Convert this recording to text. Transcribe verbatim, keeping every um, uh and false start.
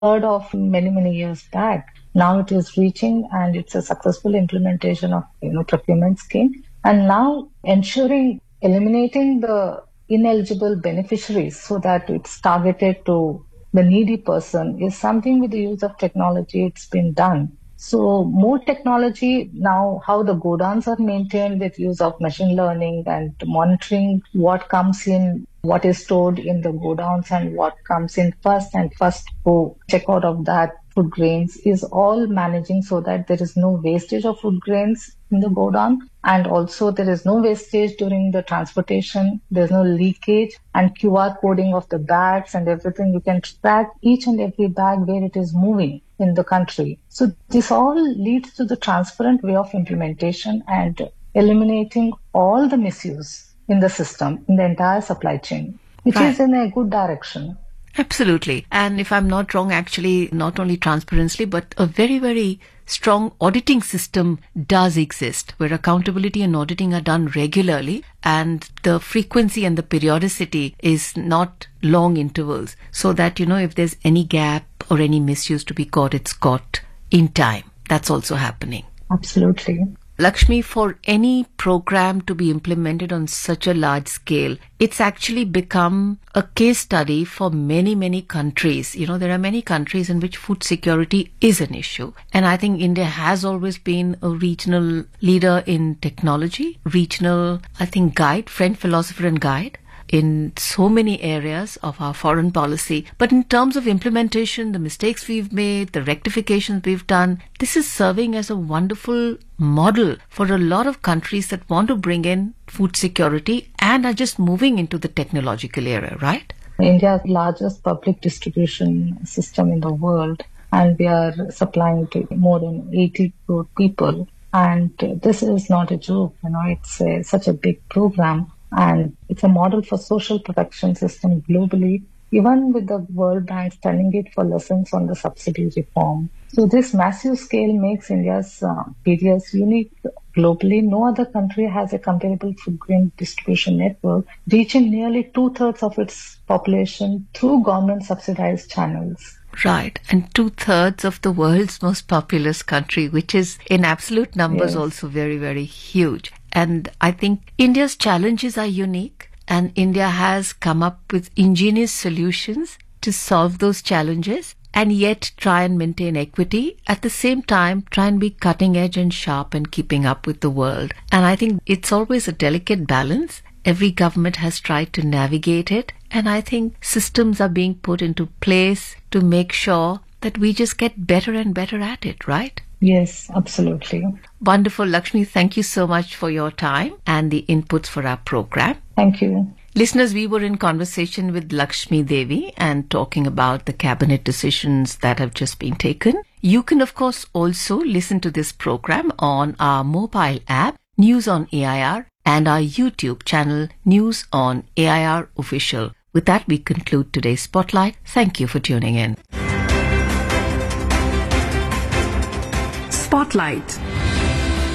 heard of many, many years back. Now it is reaching and it's a successful implementation of, you know, procurement scheme. And now ensuring eliminating the ineligible beneficiaries so that it's targeted to the needy person is something with the use of technology, it's been done. So more technology now, how the godowns are maintained with use of machine learning and monitoring what comes in, what is stored in the godowns and what comes in first and first go check out of that food grains is all managing so that there is no wastage of food grains in the godown, and also there is no wastage during the transportation, there's no leakage, and Q R coding of the bags and everything. You can track each and every bag where it is moving in the country. So this all leads to the transparent way of implementation and eliminating all the misuse in the system, in the entire supply chain, which right. is in a good direction. Absolutely. And if I'm not wrong, actually, not only transparency, but a very, very strong auditing system does exist where accountability and auditing are done regularly and the frequency and the periodicity is not long intervals so that, you know, if there's any gap or any misuse to be caught, it's caught in time. That's also happening. Absolutely. Lakshmi, for any program to be implemented on such a large scale, it's actually become a case study for many, many countries. You know, there are many countries in which food security is an issue. And I think India has always been a regional leader in technology, regional, I think, guide, friend, philosopher and guide in so many areas of our foreign policy. But in terms of implementation, the mistakes we've made, the rectifications we've done, this is serving as a wonderful model for a lot of countries that want to bring in food security and are just moving into the technological era, right? India's largest public distribution system in the world, and we are supplying to more than eighty crore people. And this is not a joke, you know, it's a, such a big program. And it's a model for social protection system globally, even with the World Bank studying it for lessons on the subsidy reform. So this massive scale makes India's uh, P D S unique globally. No other country has a comparable food grain distribution network, reaching nearly two-thirds of its population through government-subsidized channels. Right. And two-thirds of the world's most populous country, which is in absolute numbers yes. also very, very huge. And I think India's challenges are unique, and India has come up with ingenious solutions to solve those challenges and yet try and maintain equity. At the same time, try and be cutting edge and sharp and keeping up with the world. And I think it's always a delicate balance. Every government has tried to navigate it. And I think systems are being put into place to make sure that we just get better and better at it, right? Yes, absolutely. Wonderful. Lakshmi, thank you so much for your time and the inputs for our program. Thank you. Listeners, we were in conversation with Lakshmi Devi and talking about the cabinet decisions that have just been taken. You can, of course, also listen to this program on our mobile app, News on A I R, and our YouTube channel, News on A I R Official. With that, we conclude today's Spotlight. Thank you for tuning in. Spotlight.